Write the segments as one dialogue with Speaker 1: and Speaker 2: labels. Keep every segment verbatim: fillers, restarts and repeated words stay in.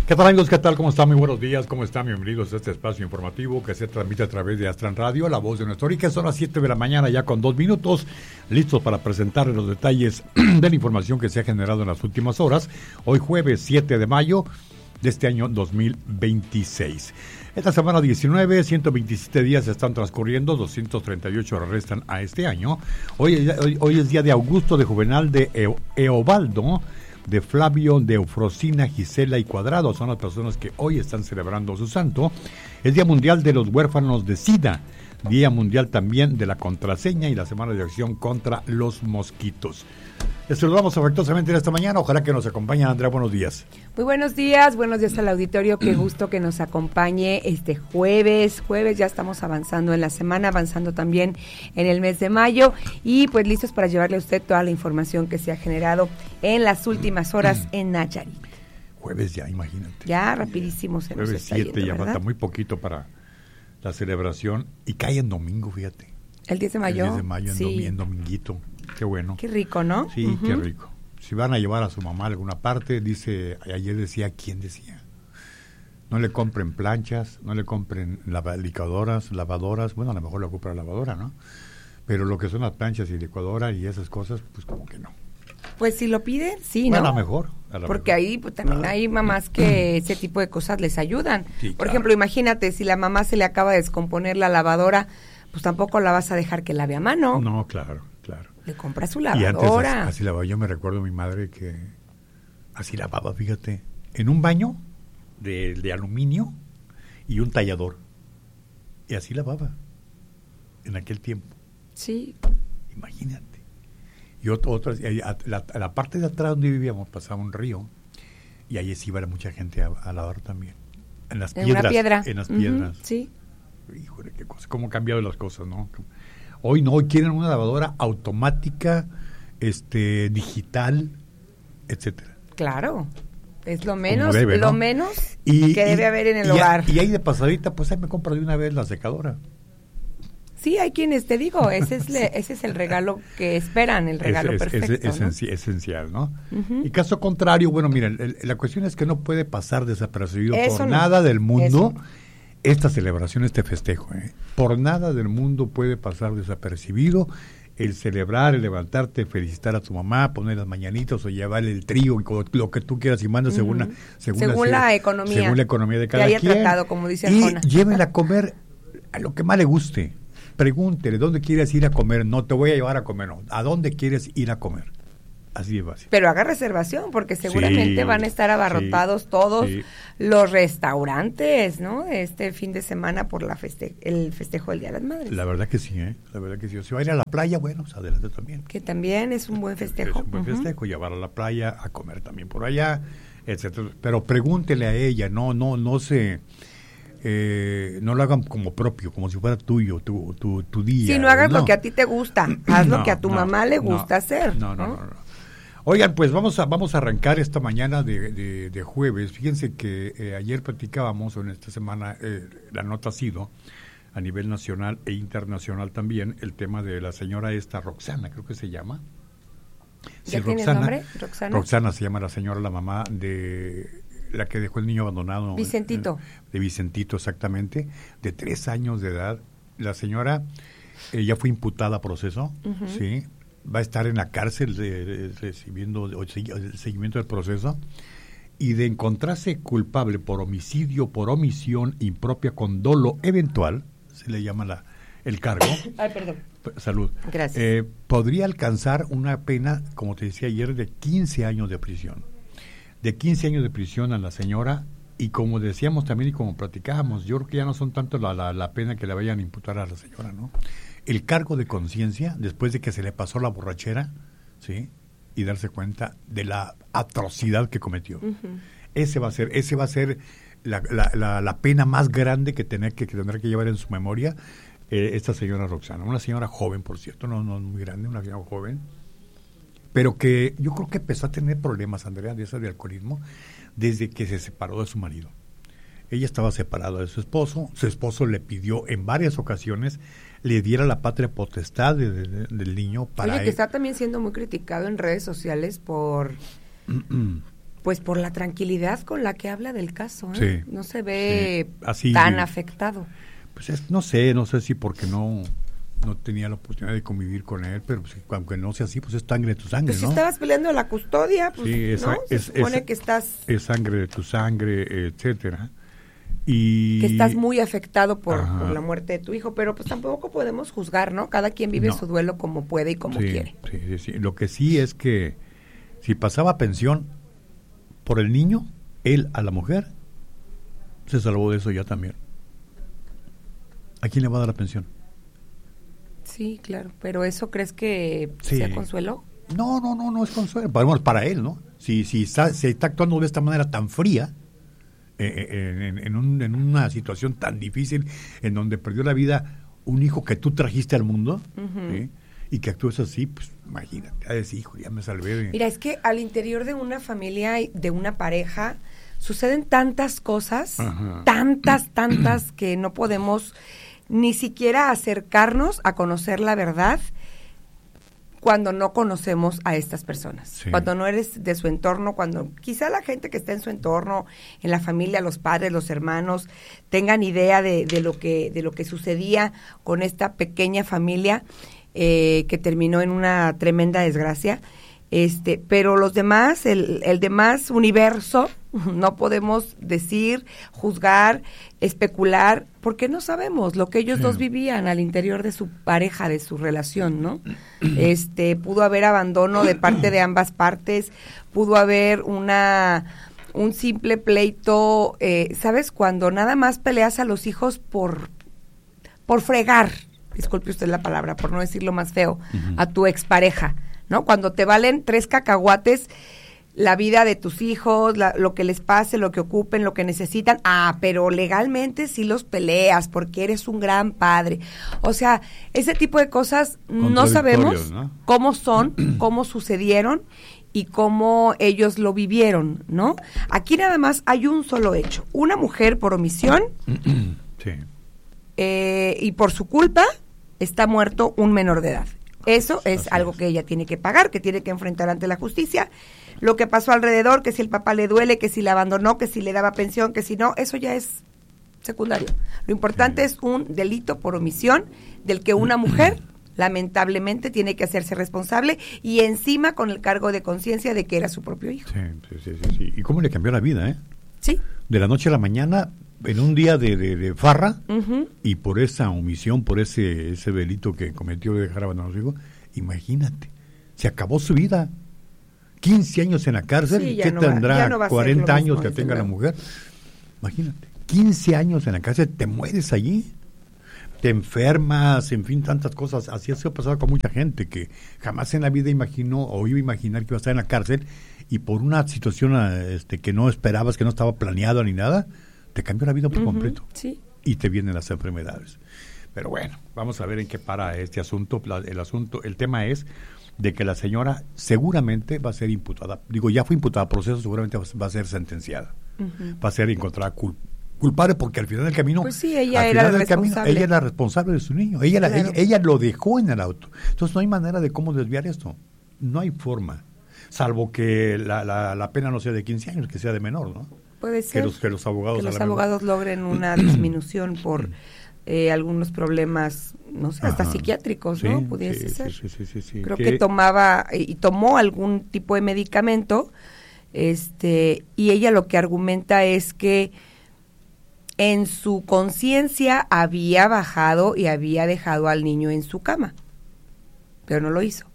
Speaker 1: ¿Qué tal, amigos? ¿Qué tal? ¿Cómo están? Muy buenos días. ¿Cómo están? Bienvenidos a este espacio informativo que se transmite a través de Astran Radio, la voz de nuestra origen. Son las siete de la mañana ya con dos minutos, listos para presentarles los detalles de la información que se ha generado en las últimas horas. Hoy jueves siete de mayo de este año dos mil veintiséis. Esta semana diecinueve, ciento veintisiete días están transcurriendo, doscientos treinta y ocho restan a este año. Hoy, hoy, hoy es día de Augusto, de Juvenal, de e- Eobaldo, de Flavio, de Eufrosina, Gisela y Cuadrado. Son las personas que hoy están celebrando su santo. Es Día Mundial de los Huérfanos de SIDA, Día Mundial también de la Contraseña y la Semana de Acción contra los Mosquitos. Les saludamos afectuosamente en esta mañana. Ojalá que nos acompañen. Andrea, buenos días.
Speaker 2: Muy buenos días, buenos días al auditorio. Qué gusto que nos acompañe este jueves. Jueves ya estamos avanzando en la semana, avanzando también en el mes de mayo y pues listos para llevarle a usted toda la información que se ha generado en las últimas horas en Nayarit.
Speaker 1: Jueves ya, imagínate.
Speaker 2: Ya rapidísimo se nos
Speaker 1: Jueves
Speaker 2: está
Speaker 1: siete,
Speaker 2: yendo,
Speaker 1: ya
Speaker 2: ¿verdad?
Speaker 1: falta muy poquito para la celebración y cae en domingo, fíjate.
Speaker 2: El diez de mayo.
Speaker 1: El diez de mayo, en,
Speaker 2: sí.
Speaker 1: domi- en dominguito. Qué bueno.
Speaker 2: Qué rico, ¿no?
Speaker 1: Sí,
Speaker 2: Uh-huh.
Speaker 1: qué rico. Si van a llevar a su mamá a alguna parte, dice, ayer decía, ¿quién decía? No le compren planchas, no le compren lava- licuadoras, lavadoras, bueno, a lo mejor le compra lavadora, ¿no? Pero lo que son las planchas y licuadoras y esas cosas, pues como que no.
Speaker 2: Pues si lo piden, sí,
Speaker 1: Bueno,
Speaker 2: ¿no?
Speaker 1: a lo mejor. A lo
Speaker 2: Porque
Speaker 1: mejor.
Speaker 2: ahí pues, también
Speaker 1: Ah.
Speaker 2: hay mamás que ese tipo de cosas les ayudan.
Speaker 1: Sí,
Speaker 2: Por
Speaker 1: claro.
Speaker 2: ejemplo, imagínate, si la mamá se le acaba de descomponer la lavadora, pues tampoco la vas a dejar que lave a mano.
Speaker 1: No, claro, claro.
Speaker 2: Le compra su
Speaker 1: Y antes
Speaker 2: lavadora.
Speaker 1: así, así lavaba. Yo me recuerdo a mi madre que así lavaba, fíjate, en un baño de, de aluminio y un tallador. Y así lavaba en aquel tiempo.
Speaker 2: Sí.
Speaker 1: Imagínate. Y otro, otras, y a, la, a la parte de atrás donde vivíamos pasaba un río y ahí sí iba mucha gente a, a lavar también. En las
Speaker 2: En
Speaker 1: piedras.
Speaker 2: una piedra.
Speaker 1: En las
Speaker 2: Ujú,
Speaker 1: piedras.
Speaker 2: sí.
Speaker 1: Híjole, qué cosa, cómo han cambiado las cosas, ¿no? Hoy no, hoy quieren una lavadora automática, este, digital, etcétera.
Speaker 2: Claro. Es lo menos,
Speaker 1: debe,
Speaker 2: lo
Speaker 1: ¿no?
Speaker 2: menos
Speaker 1: Y,
Speaker 2: que debe
Speaker 1: y-
Speaker 2: haber en el
Speaker 1: y
Speaker 2: hogar.
Speaker 1: A, y ahí de pasadita, pues ahí me compro de una vez la secadora.
Speaker 2: Sí, hay quienes, te digo, ese es, le- ese es el regalo que esperan, el regalo
Speaker 1: es, es-
Speaker 2: perfecto.
Speaker 1: es
Speaker 2: ¿no?
Speaker 1: esenci- esencial, ¿no?
Speaker 2: Ujú.
Speaker 1: Y caso contrario, bueno, miren, el- la cuestión es que no puede pasar desapercibido
Speaker 2: Eso
Speaker 1: por
Speaker 2: no.
Speaker 1: nada del mundo
Speaker 2: Eso.
Speaker 1: esta celebración, este festejo. ¿eh? Por nada del mundo puede pasar desapercibido el celebrar, el levantarte, felicitar a tu mamá, poner las mañanitas o llevarle el trío, y co- lo que tú quieras y mandas según, la,
Speaker 2: Ujú.
Speaker 1: según,
Speaker 2: Según
Speaker 1: la,
Speaker 2: la economía.
Speaker 1: según la economía de
Speaker 2: Que
Speaker 1: cada
Speaker 2: haya
Speaker 1: quien.
Speaker 2: tratado, como dice
Speaker 1: y
Speaker 2: Arjona.
Speaker 1: llévenla a comer a lo que más le guste. Pregúntele, ¿dónde quieres ir a comer? No te voy a llevar a comer, no. ¿A dónde quieres ir a comer? Así de fácil.
Speaker 2: Pero haga reservación porque seguramente
Speaker 1: Sí,
Speaker 2: van a estar abarrotados
Speaker 1: sí,
Speaker 2: todos
Speaker 1: sí.
Speaker 2: los restaurantes, ¿no? Este fin de semana por la feste el festejo del Día de las Madres.
Speaker 1: La verdad que sí, ¿eh? La verdad que sí. Si va a ir a la playa, bueno, pues adelante también.
Speaker 2: Que también es un buen festejo.
Speaker 1: Es un buen
Speaker 2: Ujú.
Speaker 1: festejo, llevar a la playa, a comer también por allá, etcétera. Pero pregúntele a ella, no, no, no se, eh, no lo hagan como propio, como si fuera tuyo, tu, tu, tu día.
Speaker 2: Si no hagas lo que a ti te gusta, haz lo
Speaker 1: No,
Speaker 2: que a tu
Speaker 1: no,
Speaker 2: mamá le
Speaker 1: no,
Speaker 2: gusta hacer.
Speaker 1: No, no, no, no. Oigan, pues vamos a vamos a arrancar esta mañana de, de, de jueves. Fíjense que eh, ayer platicábamos, o en esta semana eh, la nota ha sido a nivel nacional e internacional también, el tema de la señora esta Roxana, creo que se llama.
Speaker 2: ¿Ya tienes nombre? ¿Roxana?
Speaker 1: Roxana se llama la señora, la mamá de la que dejó el niño abandonado.
Speaker 2: Vicentito.
Speaker 1: eh, De Vicentito, exactamente, de tres años de edad. La señora eh, ya fue imputada a proceso,
Speaker 2: Ujú.
Speaker 1: ¿sí? Va a estar en la cárcel de, de- recibiendo o segui- el seguimiento del proceso, y de encontrarse culpable por homicidio, por omisión impropia con dolo eventual, se le llama la, el cargo.
Speaker 2: Ay, perdón.
Speaker 1: P- Salud.
Speaker 2: Gracias.
Speaker 1: Eh, podría alcanzar una pena, como te decía ayer, de quince años de prisión. De quince años de prisión a la señora, y como decíamos también y como platicábamos, yo creo que ya no son tanto la, la, la pena que le vayan a imputar a la señora, ¿no? El cargo de conciencia, después de que se le pasó la borrachera, ¿sí? Y darse cuenta de la atrocidad que cometió.
Speaker 2: Ujú.
Speaker 1: Ese va a ser, ese va a ser la, la, la, la pena más grande que, tener, que, que tendrá que llevar en su memoria eh, esta señora Roxana. Una señora joven, por cierto, no, no muy grande, una señora joven, pero que yo creo que empezó a tener problemas, Andrea, de esa de alcoholismo, desde que se separó de su marido. Ella estaba separada de su esposo, su esposo le pidió en varias ocasiones le diera la patria potestad de, de, de, del niño para
Speaker 2: Oye, que
Speaker 1: él.
Speaker 2: está también siendo muy criticado en redes sociales por pues por la tranquilidad con la que habla del caso, ¿eh?
Speaker 1: Sí,
Speaker 2: no se ve
Speaker 1: sí. Así,
Speaker 2: tan afectado.
Speaker 1: Pues es, no sé, no sé si porque no no tenía la oportunidad de convivir con él, pero pues, aunque no sea así, pues es sangre de tu sangre,
Speaker 2: pues
Speaker 1: ¿no?
Speaker 2: Si estabas peleando la custodia, pues
Speaker 1: sí, es,
Speaker 2: ¿no? Se
Speaker 1: es,
Speaker 2: supone
Speaker 1: es,
Speaker 2: que estás...
Speaker 1: Es sangre de tu sangre, etcétera. Y
Speaker 2: que estás muy afectado por, por la muerte de tu hijo, pero pues tampoco podemos juzgar, ¿no? Cada quien vive no. su duelo como puede y como
Speaker 1: sí,
Speaker 2: quiere.
Speaker 1: Sí, sí, sí. Lo que sí es que si pasaba pensión por el niño, él a la mujer, se salvó de eso ya también. ¿A quién le va a dar la pensión?
Speaker 2: Sí, claro, pero ¿eso crees que
Speaker 1: sí.
Speaker 2: sea consuelo?
Speaker 1: No, no, no, no es consuelo. Bueno, para él, ¿no? Si, si, está, si está actuando de esta manera tan fría, eh, en, en, un, en una situación tan difícil, en donde perdió la vida un hijo que tú trajiste al mundo, uh-huh. ¿sí? Y que actúes así, pues imagínate, a decir, hijo, ya me salvé de...
Speaker 2: Mira, es que al interior de una familia, de una pareja, suceden tantas cosas, uh-huh. tantas, tantas, que no podemos ni siquiera acercarnos a conocer la verdad cuando no conocemos a estas personas, sí. cuando no eres de su entorno, cuando quizá la gente que está en su entorno, en la familia, los padres, los hermanos, tengan idea de, de lo que de lo que sucedía con esta pequeña familia eh, que terminó en una tremenda desgracia. Este, pero los demás, el, el demás universo, no podemos decir, juzgar, especular, porque no sabemos lo que ellos sí. dos vivían al interior de su pareja, de su relación, ¿no? Este, pudo haber abandono de parte de ambas partes, pudo haber una un simple pleito, eh, ¿sabes? Cuando nada más peleas a los hijos por por fregar, disculpe usted la palabra, por no decirlo más feo, uh-huh. a tu expareja, ¿no? Cuando te valen tres cacahuates la vida de tus hijos, la, lo que les pase, lo que ocupen, lo que necesitan, ah, pero legalmente sí los peleas porque eres un gran padre. O sea, ese tipo de cosas no sabemos, ¿no? Cómo son, cómo sucedieron y cómo ellos lo vivieron, ¿no? Aquí nada más hay un solo hecho. Una mujer por omisión
Speaker 1: sí.
Speaker 2: eh, y por su culpa está muerto un menor de edad. Eso es Así algo es. que ella tiene que pagar, que tiene que enfrentar ante la justicia. Lo que pasó alrededor, que si el papá le duele, que si la abandonó, que si le daba pensión, que si no, eso ya es secundario. Lo importante sí. es un delito por omisión del que una mujer lamentablemente tiene que hacerse responsable y encima con el cargo de conciencia de que era su propio hijo.
Speaker 1: Sí, sí, sí, sí, sí. ¿Y cómo le cambió la vida, eh?
Speaker 2: Sí.
Speaker 1: De la noche a la mañana, en un día de, de, de farra, uh-huh. y por esa omisión, por ese ese delito que cometió de dejar abandonar a su hijo, imagínate, se acabó su vida. quince años en la cárcel, sí, ¿qué no tendrá? Va, no cuarenta años que tenga la mujer. Imagínate, quince años en la cárcel, te mueres allí, te enfermas, en fin, tantas cosas. Así ha sido pasado con mucha gente que jamás en la vida imaginó o iba a imaginar que iba a estar en la cárcel y por una situación este, que no esperabas, que no estaba planeado ni nada, te cambió la vida por uh-huh, completo.
Speaker 2: Sí.
Speaker 1: Y te vienen las enfermedades. Pero bueno, vamos a ver en qué para este asunto. El asunto, el tema es de que la señora seguramente va a ser imputada. Digo, ya fue imputada a proceso, seguramente va a ser sentenciada. Uh-huh. Va a ser encontrada cul- culpable porque al final del camino...
Speaker 2: Pues sí, ella era la responsable.
Speaker 1: Camino, ella era la responsable de su niño. Ella, claro. la, ella, ella lo dejó en el auto. Entonces no hay manera de cómo desviar esto. No hay forma. Salvo que la, la, la pena no sea de quince años, que sea de menor, ¿no?
Speaker 2: Puede ser.
Speaker 1: Que los, que los abogados...
Speaker 2: Que los abogados menor. logren una disminución por... Eh, algunos problemas, no sé, hasta Ajá. psiquiátricos, ¿no?
Speaker 1: Sí,
Speaker 2: Pudiese
Speaker 1: sí,
Speaker 2: ser.
Speaker 1: Sí, sí, sí, sí.
Speaker 2: Creo
Speaker 1: ¿Qué?
Speaker 2: que tomaba y tomó algún tipo de medicamento, este, y ella lo que argumenta es que en su conciencia había bajado y había dejado al niño en su cama, pero no lo hizo.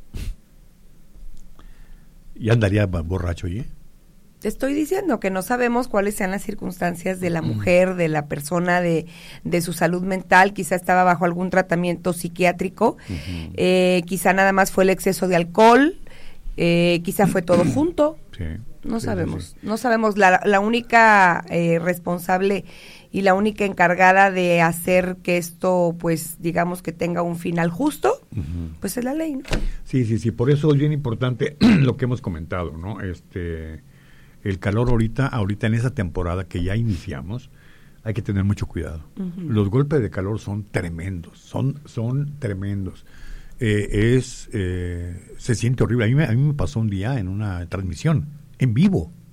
Speaker 1: ¿Y andaría borracho, oye?
Speaker 2: Te estoy diciendo que no sabemos cuáles sean las circunstancias de la mujer, de la persona, de, de su salud mental. Quizá estaba bajo algún tratamiento psiquiátrico, uh-huh. eh, quizá nada más fue el exceso de alcohol, eh, quizá fue todo junto.
Speaker 1: Sí,
Speaker 2: no
Speaker 1: sí,
Speaker 2: sabemos,
Speaker 1: sí, sí.
Speaker 2: no sabemos. La, la única eh, responsable y la única encargada de hacer que esto, pues, digamos que tenga un final justo, uh-huh. pues es la ley, ¿no?
Speaker 1: Sí, sí, sí. Por eso es bien importante lo que hemos comentado, ¿no? Este... El calor ahorita, ahorita en esa temporada que ya iniciamos, hay que tener mucho cuidado. Uh-huh. Los golpes de calor son tremendos, son, son tremendos. Eh, es, eh, se siente horrible. A mí, me, a mí me pasó un día en una transmisión, en vivo,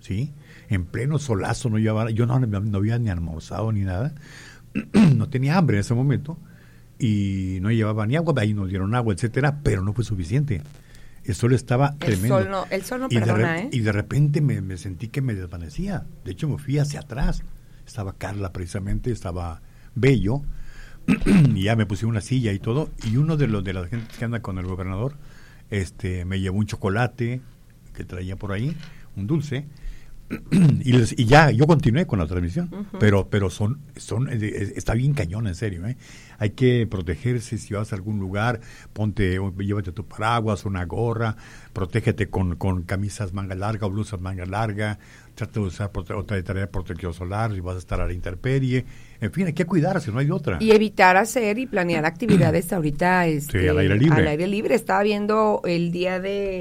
Speaker 1: ¿sí? En pleno solazo, no llevaba, yo no, no había ni almorzado ni nada, no tenía hambre en ese momento, y no llevaba ni agua, ahí nos dieron agua, etcétera, pero no fue suficiente. El sol estaba
Speaker 2: el
Speaker 1: tremendo.
Speaker 2: Sol no, el sol no
Speaker 1: y
Speaker 2: perdona,
Speaker 1: de
Speaker 2: ¿eh?
Speaker 1: Y de repente me, me sentí que me desvanecía. De hecho, me fui hacia atrás. Estaba Carla precisamente, estaba Bello, y ya me puse una silla y todo, y uno de los de las gentes que anda con el gobernador, este, me llevó un chocolate que traía por ahí, un dulce, y, les, y ya yo continué con la transmisión. Uh-huh. pero pero son son está bien cañón, en serio, ¿eh? Hay que protegerse. Si vas a algún lugar, ponte, llévate tu paraguas, una gorra, protégete con, con camisas manga larga o blusas manga larga, trata de usar prote- otra de traer protección solar si vas a estar a la intemperie. En fin, hay que cuidarse, no hay de otra.
Speaker 2: Y evitar hacer y planear actividades ahorita este,
Speaker 1: sí, al aire libre.
Speaker 2: Al aire libre. Estaba viendo el día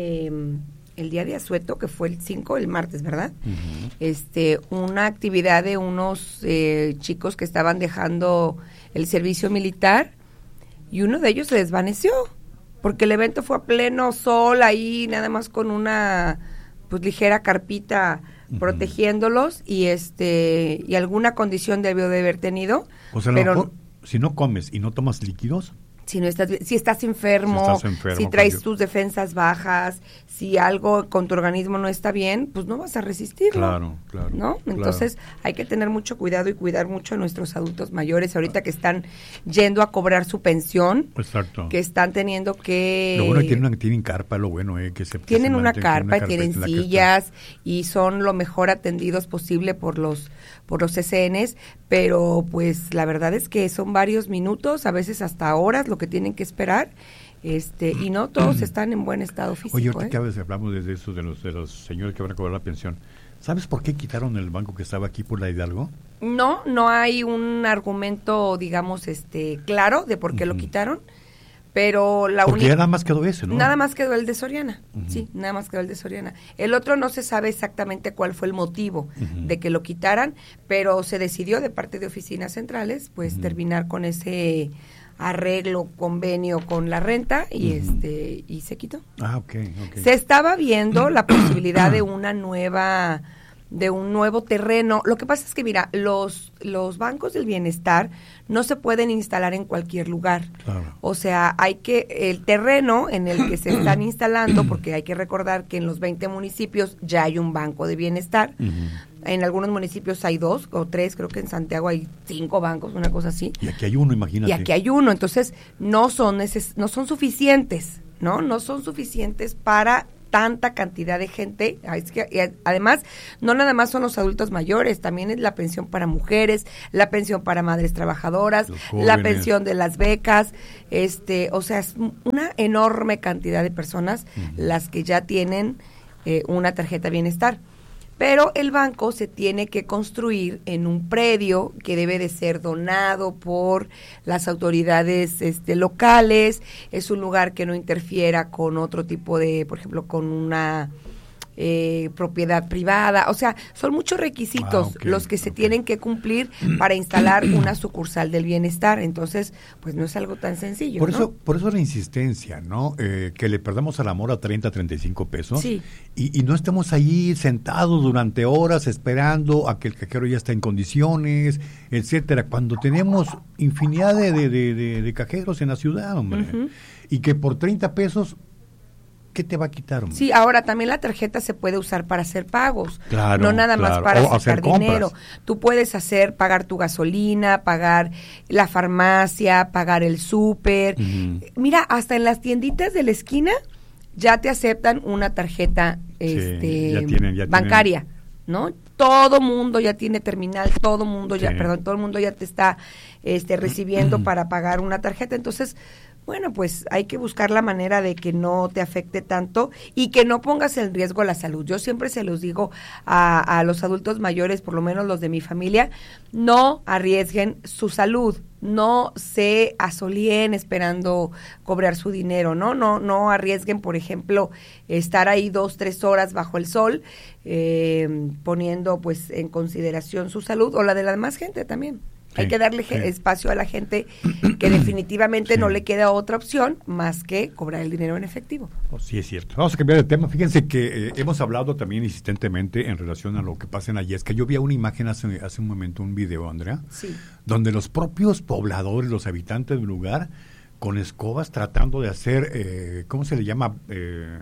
Speaker 2: de el día de asueto, que fue el cinco, el martes, ¿verdad? Uh-huh. Este, una actividad de unos eh, chicos que estaban dejando el servicio militar, y uno de ellos se desvaneció, porque el evento fue a pleno sol, ahí nada más con una pues ligera carpita uh-huh. protegiéndolos, y este y alguna condición debió de haber tenido.
Speaker 1: O sea, pero, mejor, si no comes y no tomas líquidos,
Speaker 2: si no estás si estás enfermo, si, estás enfermo, si traes tus defensas bajas, si algo con tu organismo no está bien, pues no vas a resistirlo.
Speaker 1: Claro, claro.
Speaker 2: ¿No? Entonces, claro, hay que tener mucho cuidado y cuidar mucho a nuestros adultos mayores ahorita que están yendo a cobrar su pensión.
Speaker 1: Exacto.
Speaker 2: Que están teniendo que
Speaker 1: Lo bueno es que tienen, tienen carpa, lo bueno es eh, que se
Speaker 2: tienen
Speaker 1: que se
Speaker 2: una carpa,
Speaker 1: una
Speaker 2: tienen sillas y son lo mejor atendidos posible por los por los C C Ns, pero pues la verdad es que son varios minutos, a veces hasta horas lo que tienen que esperar, este y no todos están en buen estado físico.
Speaker 1: Oye, ahorita
Speaker 2: ¿eh?
Speaker 1: que a veces hablamos de eso, de los de los señores que van a cobrar la pensión, ¿sabes por qué quitaron el banco que estaba aquí por la Hidalgo?
Speaker 2: No, no hay un argumento, digamos, este claro de por qué uh-huh. lo quitaron. Pero la
Speaker 1: Porque ya nada más quedó ese, ¿no?
Speaker 2: Nada más quedó el de Soriana, uh-huh. sí, nada más quedó el de Soriana. El otro no se sabe exactamente cuál fue el motivo uh-huh. de que lo quitaran, pero se decidió de parte de oficinas centrales, pues, uh-huh. terminar con ese arreglo, convenio con la renta y uh-huh. este y se quitó.
Speaker 1: Ah, okay, okay.
Speaker 2: Se estaba viendo la posibilidad de una nueva de un nuevo terreno. Lo que pasa es que, mira, los los bancos del bienestar no se pueden instalar en cualquier lugar. Claro. O sea, hay que, el terreno en el que se están instalando, porque hay que recordar que en los veinte municipios ya hay un banco de bienestar. Uh-huh. En algunos municipios hay dos o tres, creo que en Santiago hay cinco bancos, una cosa así.
Speaker 1: Y aquí hay uno, imagínate.
Speaker 2: Y aquí hay uno, entonces no son neces- no son suficientes, ¿no? No son suficientes para tanta cantidad de gente. Es que, además, no nada más son los adultos mayores, también es la pensión para mujeres, la pensión para madres trabajadoras, la pensión de las becas, este, o sea, es una enorme cantidad de personas uh-huh. las que ya tienen eh, una tarjeta bienestar. Pero el banco se tiene que construir en un predio que debe de ser donado por las autoridades este, locales. Es un lugar que no interfiera con otro tipo de, por ejemplo, con una eh, propiedad privada. O sea, son muchos requisitos ah, okay, los que se okay. tienen que cumplir para instalar una sucursal del bienestar. Entonces, pues no es algo tan sencillo,
Speaker 1: Por
Speaker 2: ¿no?
Speaker 1: eso, por eso la insistencia, ¿no? Eh, que le perdamos al amor a treinta, treinta y cinco pesos.
Speaker 2: Sí.
Speaker 1: Y, y no estemos ahí sentados durante horas esperando a que el cajero ya está en condiciones, etcétera, cuando tenemos infinidad de, de, de, de, de cajeros en la ciudad, hombre. Uh-huh. Y que por treinta pesos, ¿qué te va a quitar, hombre?
Speaker 2: Sí, ahora también la tarjeta se puede usar para hacer pagos,
Speaker 1: claro,
Speaker 2: no nada
Speaker 1: claro.
Speaker 2: más para
Speaker 1: o
Speaker 2: sacar
Speaker 1: hacer
Speaker 2: dinero. Tú puedes hacer, pagar tu gasolina, pagar la farmacia, pagar el súper. Uh-huh. Mira, hasta en las tienditas de la esquina ya te aceptan una tarjeta
Speaker 1: sí,
Speaker 2: este
Speaker 1: ya tienen, ya
Speaker 2: bancaria,
Speaker 1: tienen.
Speaker 2: ¿no? Todo mundo ya tiene terminal, todo mundo
Speaker 1: sí.
Speaker 2: ya, perdón, todo el mundo ya te está este recibiendo para pagar una tarjeta. Entonces, bueno, pues hay que buscar la manera de que no te afecte tanto y que no pongas en riesgo la salud. Yo siempre se los digo a, a los adultos mayores, por lo menos los de mi familia, no arriesguen su salud, no se asolíen esperando cobrar su dinero, ¿no? No, no arriesguen, por ejemplo, estar ahí dos, tres horas bajo el sol, eh, poniendo pues en consideración su salud o la de la demás gente también. Hay que darle sí. espacio a la gente que definitivamente sí. no le queda otra opción más que cobrar el dinero en efectivo.
Speaker 1: Oh, sí, es cierto. Vamos a cambiar de tema. Fíjense que eh, hemos hablado también insistentemente en relación a lo que pasa en la Yesca. Yo vi una imagen hace, hace un momento, un video, Andrea,
Speaker 2: sí.
Speaker 1: donde los propios pobladores, los habitantes del lugar, con escobas tratando de hacer, eh, ¿cómo se le llama? Eh,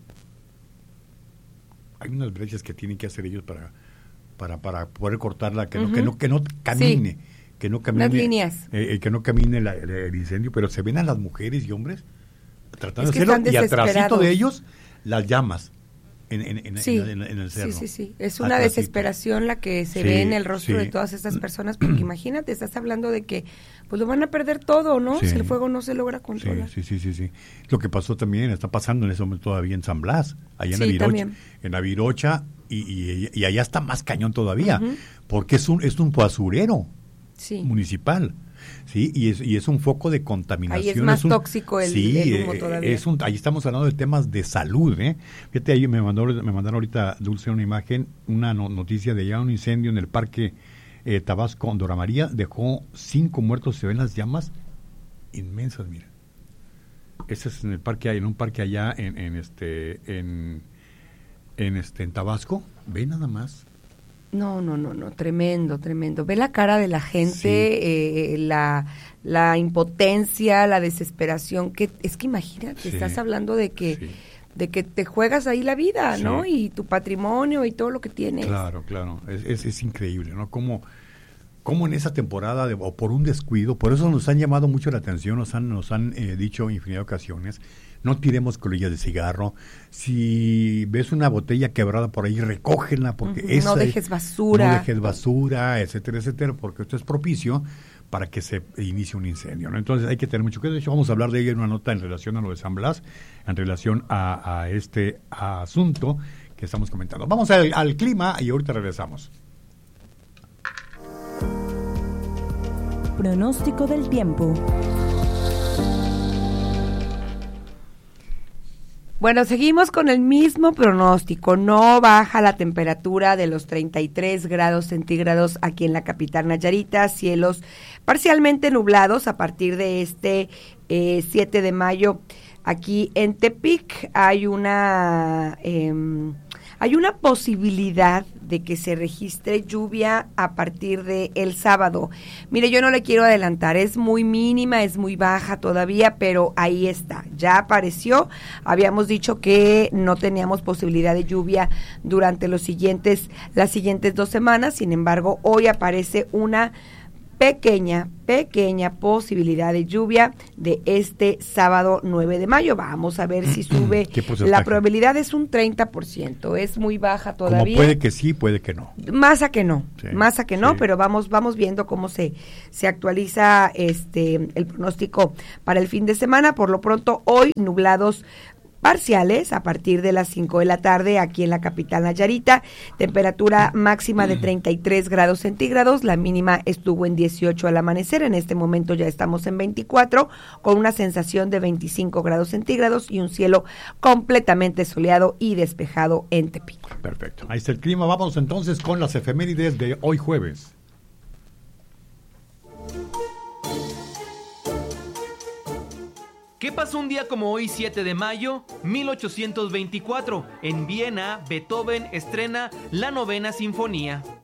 Speaker 1: hay unas brechas que tienen que hacer ellos para para para poder cortarla, que, uh-huh. no, que no que no camine. Sí. que no camine,
Speaker 2: las líneas.
Speaker 1: Eh, que no camine la, el, el incendio, pero se ven a las mujeres y hombres tratando
Speaker 2: es
Speaker 1: de hacerlo y atrásito de ellos las llamas en, en, en,
Speaker 2: sí.
Speaker 1: en, en, en el cerro.
Speaker 2: Sí, sí, sí. Es una atrásito. Desesperación la que se sí, ve en el rostro sí. de todas estas personas, porque imagínate, estás hablando de que pues lo van a perder todo, ¿no? Sí. Si el fuego no se logra controlar.
Speaker 1: Sí, sí, sí, sí, sí. Lo que pasó también, está pasando en ese momento todavía en San Blas, allá en
Speaker 2: sí,
Speaker 1: la Virocha,
Speaker 2: también.
Speaker 1: en la Virocha y, y, y allá está más cañón todavía, uh-huh. porque es un es un basurero. Sí. municipal, sí, y es y es un foco de contaminación.
Speaker 2: Ahí es más
Speaker 1: es un,
Speaker 2: tóxico el,
Speaker 1: sí,
Speaker 2: el humo todavía.
Speaker 1: Es un, ahí estamos hablando de temas de salud, ¿eh? Fíjate, ahí me mandó, me mandaron ahorita, Dulce, una imagen, una no, noticia de ya un incendio en el parque eh, Tabasco, Dora María, dejó cinco muertos, se ven las llamas inmensas, mira. Ese es en el parque, en un parque allá en, en este, en, en este, en Tabasco, ve nada más.
Speaker 2: No, no, no, no, tremendo, tremendo. Ve la cara de la gente, sí. eh, la, la impotencia, la desesperación, que es que imagínate, sí. estás hablando de que sí. de que te juegas ahí la vida, sí. ¿no? Y tu patrimonio y todo lo que tienes.
Speaker 1: Claro, claro, es, es, es increíble, ¿no? Cómo, cómo en esa temporada, de, o por un descuido, por eso nos han llamado mucho la atención, nos han, nos han eh, dicho infinidad de ocasiones, no tiremos colillas de cigarro. Si ves una botella quebrada por ahí, recógela, porque
Speaker 2: uh-huh.
Speaker 1: esa
Speaker 2: no dejes basura.
Speaker 1: No dejes basura, etcétera, etcétera, porque esto es propicio para que se inicie un incendio, ¿no? Entonces hay que tener mucho cuidado. De hecho, vamos a hablar de ella en una nota en relación a lo de San Blas, en relación a, a este asunto que estamos comentando. Vamos al, al clima y ahorita regresamos.
Speaker 3: Pronóstico del tiempo.
Speaker 2: Bueno, seguimos con el mismo pronóstico. No baja la temperatura de los treinta y tres grados centígrados aquí en la capital Nayarita. Cielos parcialmente nublados a partir de este eh, siete de mayo. Aquí en Tepic hay una eh, hay una posibilidad de que se registre lluvia a partir de el sábado. Mire, yo no le quiero adelantar, es muy mínima, es muy baja todavía, pero ahí está, ya apareció. Habíamos dicho que no teníamos posibilidad de lluvia durante los siguientes, las siguientes dos semanas, sin embargo, hoy aparece una pequeña, pequeña posibilidad de lluvia de este sábado nueve de mayo. Vamos a ver si sube. La probabilidad es un treinta por ciento, es muy baja todavía.
Speaker 1: Como puede que sí, puede que no.
Speaker 2: Más a que no, sí, más a que no,
Speaker 1: sí.
Speaker 2: pero vamos vamos viendo cómo se se actualiza este el pronóstico para el fin de semana. Por lo pronto, hoy nublados parciales a partir de las cinco de la tarde aquí en la capital Nayarita, temperatura máxima de treinta y tres grados centígrados, la mínima estuvo en dieciocho al amanecer, en este momento ya estamos en veinticuatro, con una sensación de veinticinco grados centígrados y un cielo completamente soleado y despejado en Tepic.
Speaker 1: Perfecto, ahí está el clima. Vamos entonces con las efemérides de hoy jueves.
Speaker 4: ¿Qué pasó un día como hoy, siete de mayo, mil ochocientos veinticuatro? En Viena, Beethoven estrena la Novena Sinfonía.